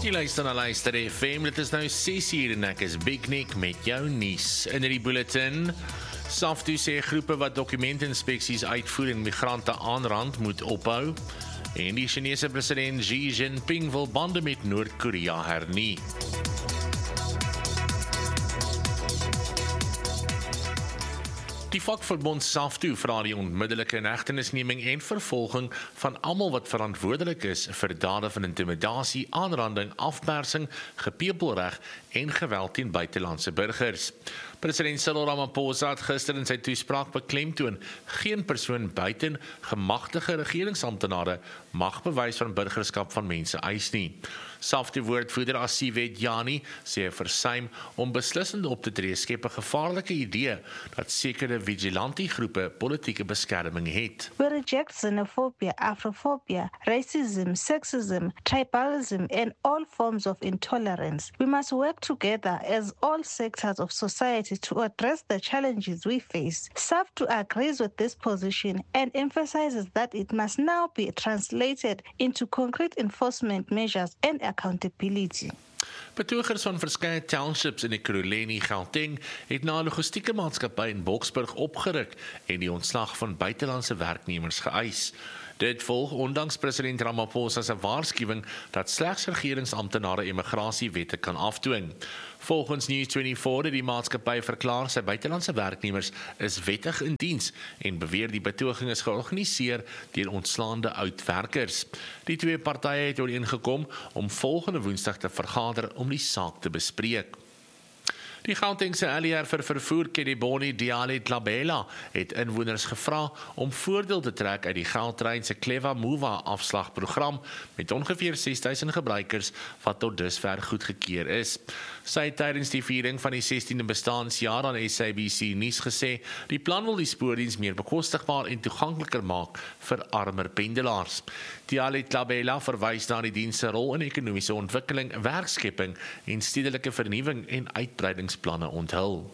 Jy luister na Luister FM, dit is nou 6:00 en ek is Big Nick met jou nuus. In die bulletin, SAFTU sê groepe wat dokumentinspeksies uitvoer en migrante aanrand moet ophou. En die Chinese president Xi Jinping wil bande met Noord-Korea hernie. Die vakverbond SAFTU vra die onmiddellike inhegtenisneming en vervolging van almal wat verantwoordelik is vir dade van intimidasie, aanranding, afpersing, gepepelreg en geweld teen buitelandse burgers. President Cyril Ramaphosa het gister in sy toespraak beklemtoon, geen persoon buiten gemagtigde regeringsamptenare mag bewys van burgerskap van mense eis nie. SAFTU-woordvoerder Asiwet Jani sê 'n versuim om beslissend op te tree skep 'n gevaarlike idee dat sekere vigilante-groepe politieke beskerming het. We reject xenophobia, Afrophobia, racism, sexism, tribalism, and all forms of intolerance. We must work together as all sectors of society to address the challenges we face. SAFTU agrees with this position and emphasizes that it must now be translated into concrete enforcement measures and accountability. Betogers van verskeie townships in die Ekurhuleni, Gauteng het na 'n logistieke maatskappy in Boksburg opgeruk en die ontslag van buitelandse werknemers geëis. Dit volg ondanks president Ramaphosa se waarskuwing dat slegs regeringsamptenare immigrasiewette kan afdwing. Volgens News24 het die maatskappy verklaar sy buitelandse werknemers is wettig in diens en beweer die betoging is georganiseer deur ontslaande oud-werkers. Die twee partye het ooreengekom om volgende Woensdag te vergader om die saak te bespreek. Die Gautengse Allier vir vervoer Kediboni Diale Tlabela het inwoners gevra om voordeel te trek uit die Gautrain se Clever Mova afslagprogram met ongeveer 6000 gebruikers wat tot dusver goedgekeur is. Sy het tydens die viering van die 16de bestaanjaar aan SABC nuus gesê, die plan wil die spoordiens meer bekostigbaar en toegankliker maak vir armer pendelaars. Diale Tlabela verwys na die diens se rol in ekonomiese ontwikkeling, werkskepping en stedelike vernuwing en uitbreidingsplanne onthul.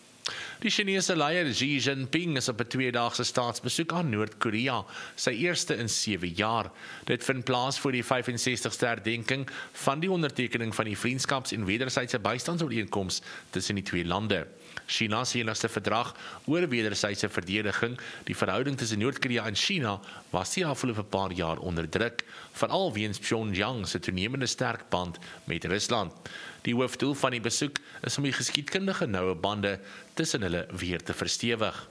Die Chinese leier Xi Jinping is op 'n 2-daagse staatsbesoek aan Noord-Korea, sy eerste in 7 jaar. Dit vind plaas voor die 65ste herdenking van die ondertekening van die vriendskaps- en wederwysige bystandsooreenkoms tussen die twee lande. China se enigste verdrag oor wederwysige verdediging, die verhouding tussen Noord-Korea en China, was die afgelope paar jaar onder druk, veral weens Pyongyang se toenemende sterk band met Rusland. Die hoofdoel van die besoek is om die geskiedkundige noue bande tussen hulle weer te verstewig.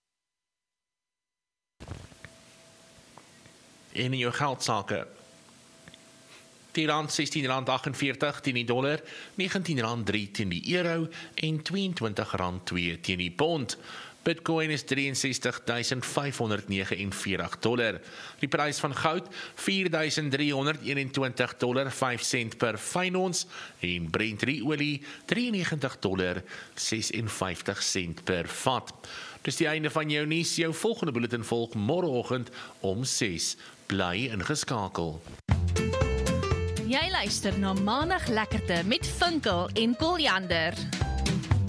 En in jou geldsake. Die rand R16.48 teen die dollar, R19.3 teen die euro en R22.2 teen die pond. Bitcoin is $63,549. Die prys van goud $4,321.5 per fyn ons en Brent olie $93.56 per vat. Dis die einde van jou nuus. Jou volgende bulletin volg môreoggend om 6. Bly ingeskakel. Jy luister na Maandag Lekkerte met Vinkel en Koljander.